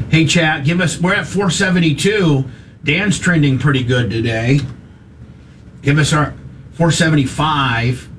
Hey, chat, give us, we're at 472. Dan's trending pretty good today. Give us our 475.